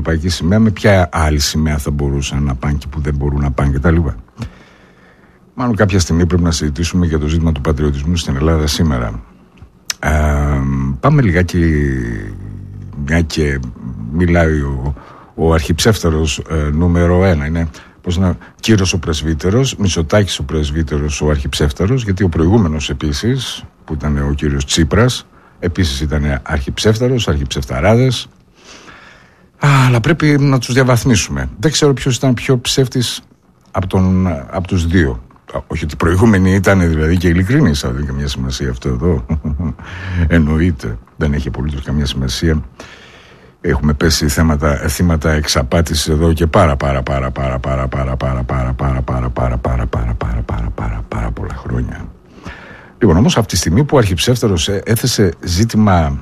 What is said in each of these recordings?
ευρωπαϊκή σημαία, με ποια άλλη σημαία θα μπορούσαν να πάνε και που δεν μπορούν να πάνε κτλ. Μάλλον κάποια στιγμή πρέπει να συζητήσουμε για το ζήτημα του πατριωτισμού στην Ελλάδα σήμερα. Πάμε λιγάκι, μια και μιλάει ο αρχιψεύτερος νούμερο 1, είναι Κύρος ο πρεσβύτερος, Μητσοτάκης ο πρεσβύτερος, ο αρχιψεύτερος, γιατί ο προηγούμενος επίσης, που ήταν ο κύριος Τσίπρας, επίσης ήταν αρχιψεύτερος, αρχιψευταράδες. Αλλά πρέπει να τους διαβαθμίσουμε. Δεν ξέρω ποιος ήταν πιο ψεύτης από τους δύο. Όχι ότι οι προηγούμενοι ήταν δηλαδή και ειλικρινείς, δεν έχει καμία σημασία αυτό εδώ. Εννοείται, δεν έχει απολύτως καμία σημασία. Έχουμε πέσει θύματα εξαπάτησης εδώ και πάρα πολλά χρόνια. Λοιπόν, όμως αυτή τη στιγμή που ο αρχιψεύτερος έθεσε ζήτημα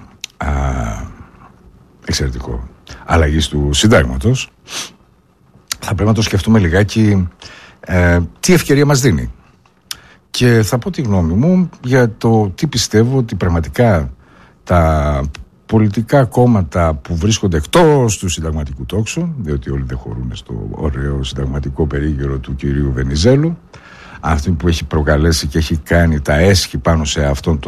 εξαιρετικό αλλαγής του συντάγματος, θα πρέπει να το σκεφτούμε λιγάκι τι ευκαιρία μας δίνει. Και θα πω τη γνώμη μου για το τι πιστεύω ότι πραγματικά τα πολιτικά κόμματα που βρίσκονται εκτός του συνταγματικού τόξου, διότι όλοι δεν χωρούν στο ωραίο συνταγματικό περίγυρο του κυρίου Βενιζέλου, αυτή που έχει προκαλέσει και έχει κάνει τα έσχη πάνω σε αυτόν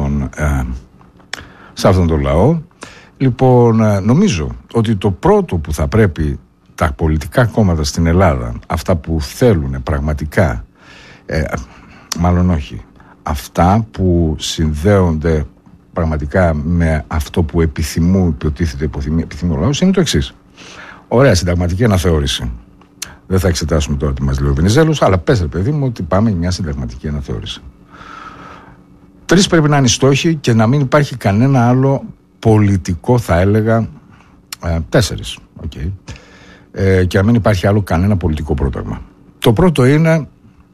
τον λαό. Λοιπόν, νομίζω ότι το πρώτο που θα πρέπει τα πολιτικά κόμματα στην Ελλάδα, αυτά που θέλουν πραγματικά, μάλλον όχι, αυτά που συνδέονται πραγματικά με αυτό που υποτίθεται επιθυμεί ο λαός, είναι το εξής. Ωραία συνταγματική αναθεώρηση. Δεν θα εξετάσουμε τώρα τι μας λέει ο Βενιζέλος, αλλά πες ρε παιδί μου ότι πάμε μια συνταγματική αναθεώρηση. 3 πρέπει να είναι οι στόχοι και να μην υπάρχει κανένα άλλο πολιτικό, θα έλεγα, 4. Okay. Και να μην υπάρχει άλλο κανένα πολιτικό πρόταγμα. Το πρώτο είναι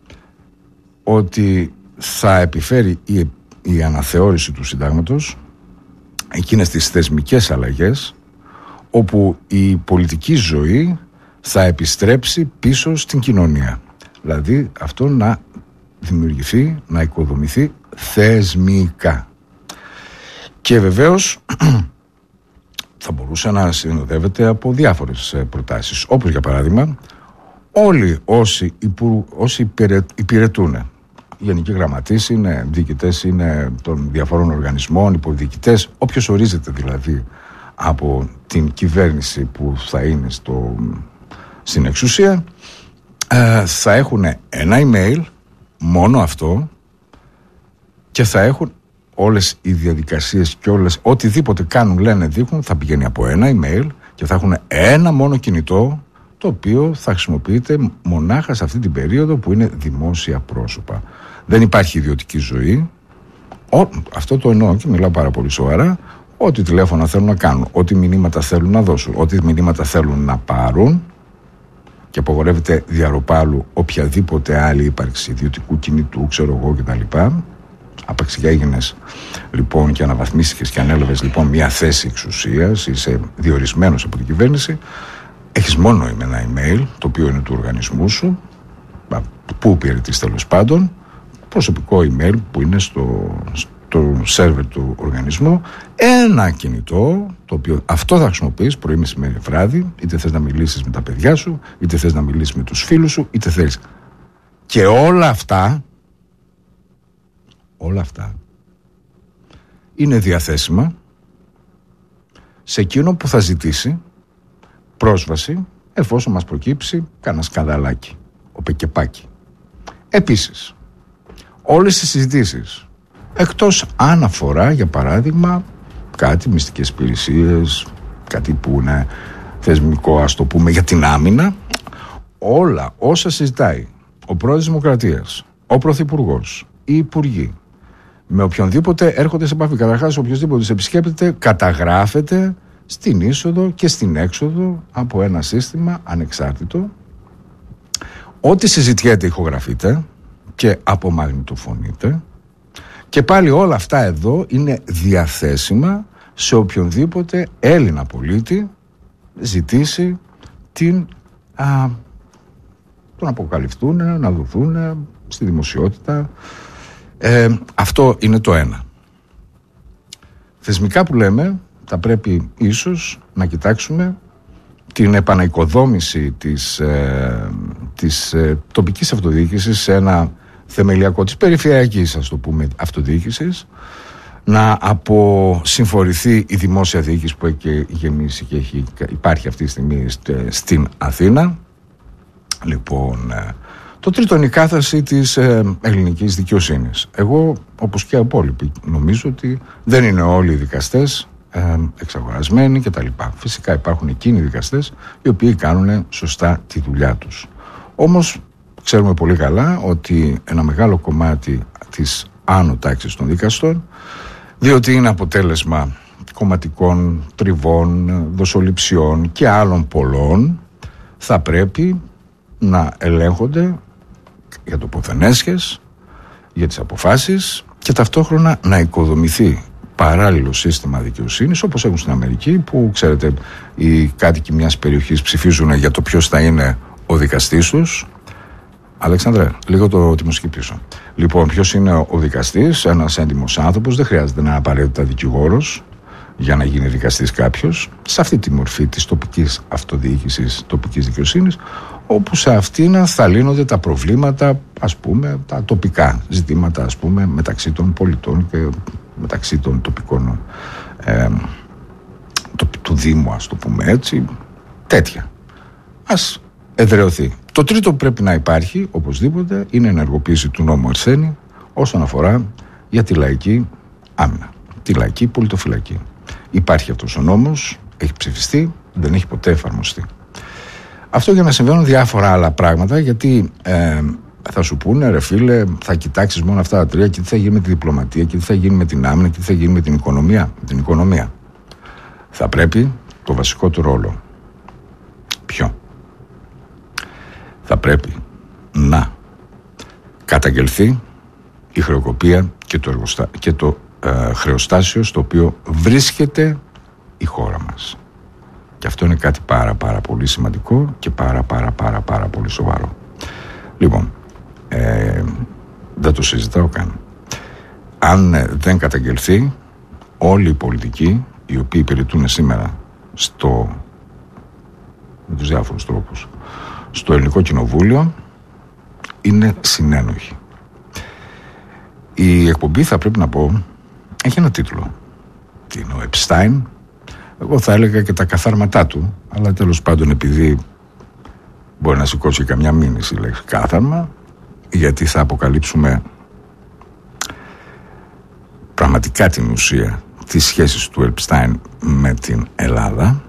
ότι θα επιφέρει η αναθεώρηση του συντάγματος εκείνες τις θεσμικές αλλαγές όπου η πολιτική ζωή θα επιστρέψει πίσω στην κοινωνία. Δηλαδή αυτό να δημιουργηθεί, να οικοδομηθεί θεσμικά. Και βεβαίως θα μπορούσε να συνοδεύεται από διάφορες προτάσεις, όπως για παράδειγμα όλοι όσοι υπηρετούν, γενικοί γραμματείς είναι, διοικητές είναι των διαφόρων οργανισμών, υποδιοικητές, όποιος ορίζεται δηλαδή από την κυβέρνηση που θα είναι στην εξουσία, θα έχουν ένα email, μόνο αυτό, και θα έχουν όλες οι διαδικασίες και οτιδήποτε κάνουν, λένε, δείχνουν, θα πηγαίνει από ένα email και θα έχουν ένα μόνο κινητό, το οποίο θα χρησιμοποιείται μονάχα σε αυτή την περίοδο που είναι δημόσια πρόσωπα. Δεν υπάρχει ιδιωτική ζωή. Αυτό το εννοώ και μιλάω πάρα πολύ σοβαρά. Ό,τι τηλέφωνα θέλουν να κάνουν, ό,τι μηνύματα θέλουν να δώσουν, ό,τι μηνύματα θέλουν να πάρουν, και απογορεύεται διαρροπάλου οποιαδήποτε άλλη ύπαρξη ιδιωτικού κινητού, ξέρω εγώ κτλ. Άπαξ και έγινες λοιπόν και αναβαθμίστηκες και ανέλαβες λοιπόν μια θέση εξουσίας, είσαι διορισμένος από την κυβέρνηση, έχεις μόνο ένα email, το οποίο είναι του οργανισμού σου, που υπηρετείς τέλος πάντων, προσωπικό email που είναι στο σερβερ του οργανισμού, ένα κινητό, το οποίο αυτό θα χρησιμοποιείς πρωί, μεσημέρι, βράδυ, είτε θες να μιλήσεις με τα παιδιά σου, είτε θες να μιλήσεις με τους φίλους σου, είτε θέλεις. Και όλα αυτά είναι διαθέσιμα σε εκείνο που θα ζητήσει πρόσβαση εφόσον μας προκύψει κανένα σκανδαλάκι, ο πεκεπάκι. Επίσης, όλες οι συζητήσεις, εκτός αν αφορά για παράδειγμα κάτι μυστικές υπηρεσίες, κάτι που είναι θεσμικό, ας το πούμε, για την άμυνα, όλα όσα συζητάει ο πρόεδρος της Δημοκρατίας, ο πρωθυπουργός, οι υπουργοί, με οποιονδήποτε έρχονται σε επαφή, καταρχάς οποιοδήποτε σε επισκέπτεται, καταγράφεται στην είσοδο και στην έξοδο από ένα σύστημα ανεξάρτητο. Ό,τι συζητιέται ηχογραφείται και απομαγνητοφωνείται, και πάλι όλα αυτά εδώ είναι διαθέσιμα σε οποιονδήποτε Έλληνα πολίτη ζητήσει τον αποκαλυφθούν, να δοθούν στη δημοσιότητα. Αυτό είναι το ένα. Θεσμικά που λέμε, θα πρέπει ίσως να κοιτάξουμε την επανοικοδόμηση της τοπικής αυτοδιοίκησης σε ένα θεμελιακό της περιφερειακής, ας το πούμε, αυτοδιοίκησης, να αποσυμφορηθεί η δημόσια διοίκηση που έχει γεμίσει και υπάρχει αυτή τη στιγμή στην Αθήνα. Λοιπόν, το τρίτο είναι η κάθαρση της ελληνικής δικαιοσύνης. Εγώ, όπως και οι υπόλοιποι, νομίζω ότι δεν είναι όλοι οι δικαστές εξαγορασμένοι κτλ. Φυσικά υπάρχουν εκείνοι οι δικαστές οι οποίοι κάνουν σωστά τη δουλειά τους. Όμως ξέρουμε πολύ καλά ότι ένα μεγάλο κομμάτι της άνω τάξης των δικαστών, διότι είναι αποτέλεσμα κομματικών τριβών, δοσοληψιών και άλλων πολλών, θα πρέπει να ελέγχονται για το ποθενέσχες, για τις αποφάσεις και ταυτόχρονα να οικοδομηθεί παράλληλο σύστημα δικαιοσύνης, όπως έχουν στην Αμερική, που ξέρετε οι κάτοικοι μιας περιοχής ψηφίζουν για το ποιος θα είναι ο δικαστής τους. Αλέξανδρε, λίγο τη μουσική πίσω. Λοιπόν, ποιος είναι ο δικαστής? Ένας έντιμος άνθρωπος, δεν χρειάζεται να είναι απαραίτητα δικηγόρος για να γίνει δικαστής κάποιος, σε αυτή τη μορφή της τοπικής αυτοδιοίκησης, τοπικής δικαιοσύνης, όπου σε αυτήν θα λύνονται τα προβλήματα, ας πούμε, τα τοπικά ζητήματα, ας πούμε, μεταξύ των πολιτών και μεταξύ των τοπικών του Δήμου, ας το πούμε έτσι, τέτοια. Ας εδραιωθεί. Το τρίτο που πρέπει να υπάρχει, οπωσδήποτε, είναι η ενεργοποίηση του νόμου Αρσένη όσον αφορά για τη λαϊκή άμυνα, τη λαϊκή πολιτοφυλακή. Υπάρχει αυτός ο νόμος, έχει ψηφιστεί, δεν έχει ποτέ εφαρμοστεί. Αυτό για να συμβαίνουν διάφορα άλλα πράγματα, γιατί θα σου πούνε, ρε φίλε, θα κοιτάξεις μόνο αυτά τα τρία και τι θα γίνει με τη διπλωματία και τι θα γίνει με την άμυνα και τι θα γίνει με την οικονομία. Την οικονομία θα πρέπει το βασικό του ρόλο. Ποιο? Θα πρέπει να καταγγελθεί η χρεοκοπία και το χρεοστάσιο στο οποίο βρίσκεται η χώρα μας. Και αυτό είναι κάτι πάρα πολύ σημαντικό και πάρα πολύ σοβαρό. Λοιπόν, δεν το συζητάω καν. Αν δεν καταγγελθεί, όλοι οι πολιτικοί οι οποίοι υπηρετούν σήμερα με τους διάφορους τρόπους στο Ελληνικό Κοινοβούλιο είναι συνένοχοι. Η εκπομπή, θα πρέπει να πω, έχει ένα τίτλο. Τι είναι ο Επστάιν? Εγώ θα έλεγα και τα καθάρματά του, αλλά τέλος πάντων, επειδή μπορεί να σηκώσει καμιά μήνυση λέξη κάθαρμα, γιατί θα αποκαλύψουμε πραγματικά την ουσία της σχέσης του Επστάιν με την Ελλάδα,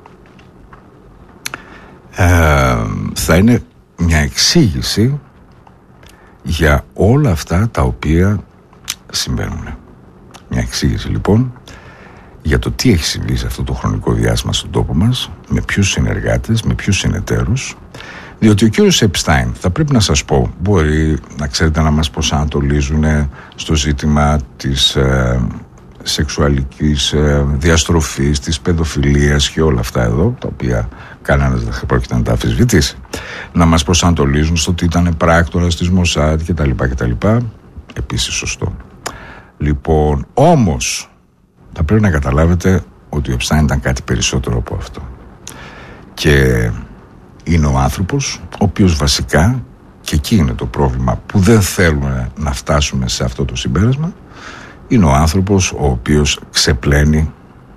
θα είναι μια εξήγηση για όλα αυτά τα οποία συμβαίνουν. Μια εξήγηση λοιπόν για το τι έχει συμβεί σε αυτό το χρονικό διάστημα στον τόπο μας, με ποιους συνεργάτες, με ποιους συνεταίρους, διότι ο κύριος Επστάιν, θα πρέπει να σας πω, μπορεί να ξέρετε να μας προσανατολίζουν στο ζήτημα της σεξουαλικής διαστροφής, της παιδοφιλίας και όλα αυτά εδώ, τα οποία κανένας δεν πρόκειται να τα αμφισβητήσει, να μας προσανατολίζουν στο ότι ήταν πράκτορας της Μοσάντ κτλ. Επίσης σωστό. Λοιπόν, όμως θα πρέπει να καταλάβετε ότι ο Επστάιν ήταν κάτι περισσότερο από αυτό. Και είναι ο άνθρωπος ο οποίος βασικά, και εκεί είναι το πρόβλημα που δεν θέλουμε να φτάσουμε σε αυτό το συμπέρασμα, είναι ο άνθρωπος ο οποίος ξεπλένει,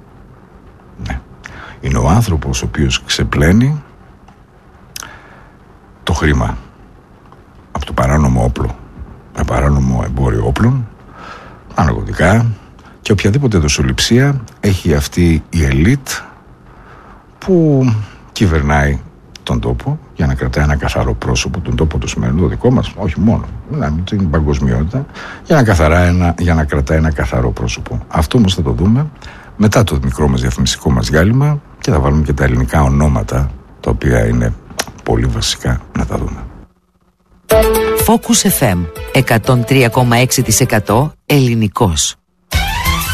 είναι ο άνθρωπος ο οποίος ξεπλένει το χρήμα από το παράνομο όπλο, με παράνομο εμπόριο όπλων, τα ναρκωτικά και οποιαδήποτε δοσοληψία έχει αυτή η ελίτ που κυβερνάει τον τόπο για να κρατάει ένα καθαρό πρόσωπο, τον τόπο του σημερινού, το δικό μας, όχι μόνο, την παγκοσμιότητα, για να κρατάει ένα καθαρό πρόσωπο. Αυτό όμως θα το δούμε μετά το μικρό μας διαφημιστικό μας διάλειμμα και θα βάλουμε και τα ελληνικά ονόματα, τα οποία είναι πολύ βασικά να τα δούμε. Focus FM 103,6% ελληνικός.